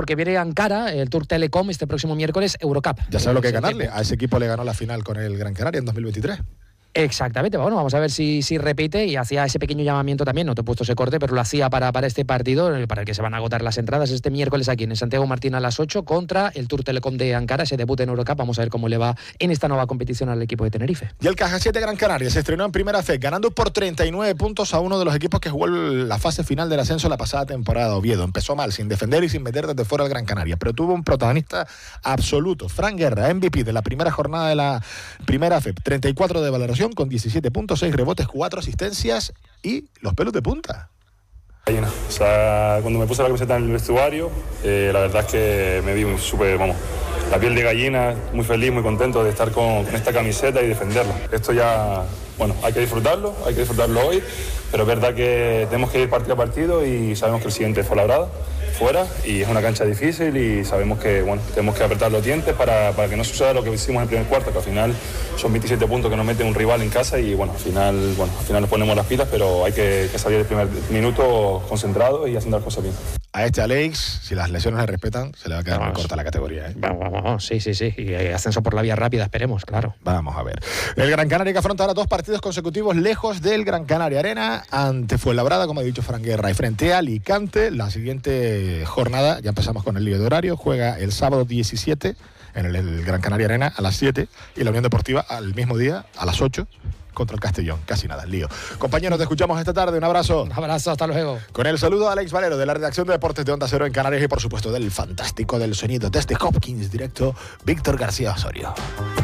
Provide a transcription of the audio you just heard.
porque viene Ankara, el Tour Telecom, este próximo miércoles, Eurocup. Ya sabes lo que hay que ganarle. A ese equipo le ganó la final con el Gran Canaria en 2023. Exactamente, bueno, vamos a ver si repite, y hacía ese pequeño llamamiento también, no te he puesto ese corte, pero lo hacía para este partido, para el que se van a agotar las entradas este miércoles aquí en Santiago Martín a las 8 contra el Tour Telecom de Ankara, ese debut en Eurocup. Vamos a ver cómo le va en esta nueva competición al equipo de Tenerife. Y el Caja 7 Gran Canaria se estrenó en primera fe, ganando por 39 puntos a uno de los equipos que jugó la fase final del ascenso la pasada temporada, Oviedo. Empezó mal, sin defender y sin meter desde fuera al Gran Canaria, pero tuvo un protagonista absoluto, Fran Guerra, MVP de la primera jornada de la primera fe, 34 de valoración con 17 puntos, 6 rebotes, 4 asistencias y los pelos de punta. O sea, cuando me puse la camiseta en el vestuario, la verdad es que me vi súper, la piel de gallina, muy feliz, muy contento de estar con esta camiseta y defenderla. Esto ya, hay que disfrutarlo hoy, pero es verdad que tenemos que ir partido a partido y sabemos que el siguiente es Fuenlabrada, fuera, y es una cancha difícil y sabemos que tenemos que apretar los dientes para que no suceda lo que hicimos en el primer cuarto, que al final son 27 puntos que nos mete un rival en casa y al final nos ponemos las pilas, pero hay que salir el primer minuto concentrado y haciendo las cosas bien. A Alex, si las lesiones le respetan, se le va a quedar muy corta la categoría. Vamos, sí, y ascenso por la vía rápida, esperemos, claro. Vamos a ver. El Gran Canaria que afronta ahora 2 partidos consecutivos lejos del Gran Canaria Arena, ante Fuenlabrada, como ha dicho Fran Guerra, y frente a Alicante. La siguiente jornada, ya empezamos con el lío de horario, juega el sábado 17 en el Gran Canaria Arena a las 7 y la Unión Deportiva al mismo día a las 8 contra el Castellón. Casi nada, el lío. Compañeros, te escuchamos esta tarde. Un abrazo. Un abrazo, hasta luego. Con el saludo a Alex Valero de la redacción de Deportes de Onda Cero en Canarias y por supuesto del fantástico del sonido desde Hopkins directo, Víctor García Osorio.